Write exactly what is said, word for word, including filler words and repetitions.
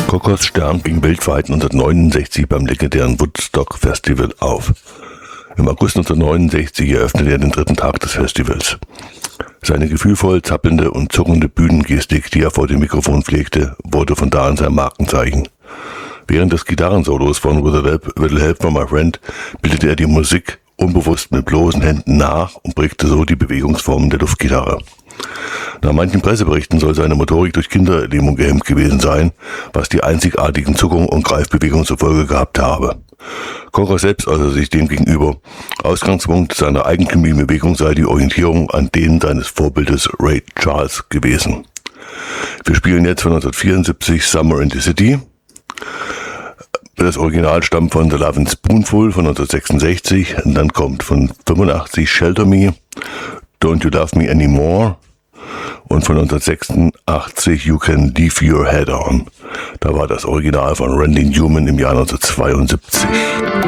Cocos Stern ging weltweit neunzehnhundertneunundsechzig beim legendären Woodstock Festival auf. Im August neunzehnhundertneunundsechzig eröffnete er den dritten Tag des Festivals. Seine gefühlvoll zappelnde und zuckende Bühnengestik, die er vor dem Mikrofon pflegte, wurde von da an sein Markenzeichen. Während des Gitarrensolos von With a Little Help from My Friend bildete er die Musik unbewusst mit bloßen Händen nach und prägte so die Bewegungsformen der Luftgitarre. Nach manchen Presseberichten soll seine Motorik durch Kinderlähmung gehemmt gewesen sein, was die einzigartigen Zuckungen und Greifbewegungen zur Folge gehabt habe. Cocos selbst äußerte sich dem gegenüber. Ausgangspunkt seiner eigentümlichen Bewegung sei die Orientierung an denen seines Vorbildes Ray Charles gewesen. Wir spielen jetzt von neunzehnhundertvierundsiebzig Summer in the City. Das Original stammt von The Lovin' Spoonful von neunzehnhundertsechsundsechzig. Und dann kommt von fünfundachtzig Shelter Me, Don't You Love Me Anymore und von neunzehnhundertsechsundachtzig You Can Leave Your Head On. Da war das Original von Randy Newman im Jahr neunzehnhundertzweiundsiebzig.